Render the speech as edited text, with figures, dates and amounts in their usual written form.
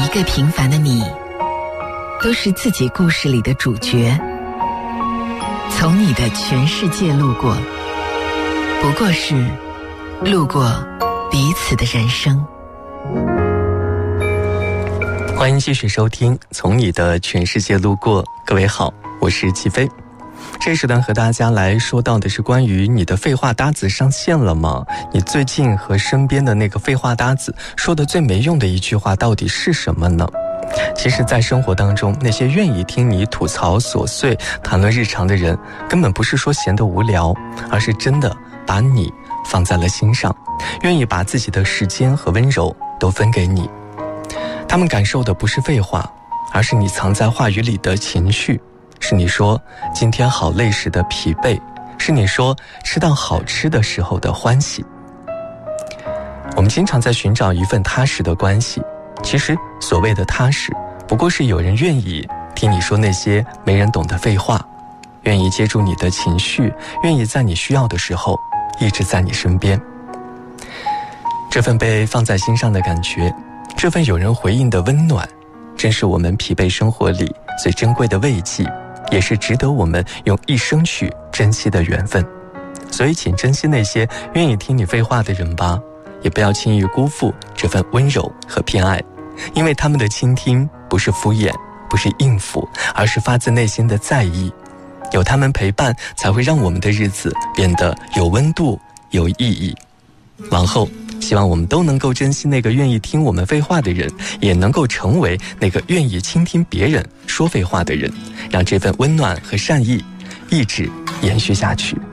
一个平凡的你，都是自己故事里的主角。从你的全世界路过，不过是路过彼此的人生。 欢迎继续收听《从你的全世界路过》。各位好，我是齐飞。这时段和大家来说到的是关于你的废话搭子上线了吗？你最近和身边的那个废话搭子说的最没用的一句话到底是什么呢？其实在生活当中，那些愿意听你吐槽琐碎谈论日常的人，根本不是说闲得无聊，而是真的把你放在了心上，愿意把自己的时间和温柔都分给你。他们感受的不是废话，而是你藏在话语里的情绪，是你说今天好累时的疲惫，是你说吃到好吃的时候的欢喜。我们经常在寻找一份踏实的关系，其实所谓的踏实，不过是有人愿意听你说那些没人懂的废话，愿意接住你的情绪，愿意在你需要的时候一直在你身边。这份被放在心上的感觉，这份有人回应的温暖，正是我们疲惫生活里最珍贵的慰藉，也是值得我们用一生去珍惜的缘分。所以请珍惜那些愿意听你废话的人吧，也不要轻易辜负这份温柔和偏爱，因为他们的倾听不是敷衍，不是应付，而是发自内心的在意。有他们陪伴，才会让我们的日子变得有温度、有意义。往后希望我们都能够珍惜那个愿意听我们废话的人，也能够成为那个愿意倾听别人说废话的人，让这份温暖和善意一直延续下去。